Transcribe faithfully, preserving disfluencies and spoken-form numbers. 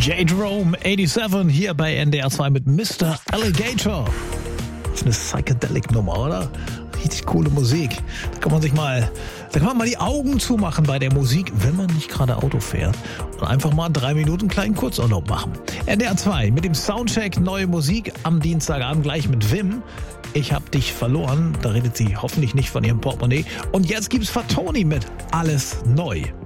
J-Drome siebenundachtzig hier bei N D R zwei mit Mister Alligator. Das ist eine Psychedelic-Nummer, oder? Richtig coole Musik. Da kann man sich mal, da kann man mal die Augen zumachen bei der Musik, wenn man nicht gerade Auto fährt. Und einfach mal drei Minuten kleinen Kurzurlaub machen. N D R zwei mit dem Soundcheck, neue Musik am Dienstagabend gleich mit Wim. Ich hab dich verloren. Da redet sie hoffentlich nicht von ihrem Portemonnaie. Und jetzt gibt's Fatoni mit Alles neu.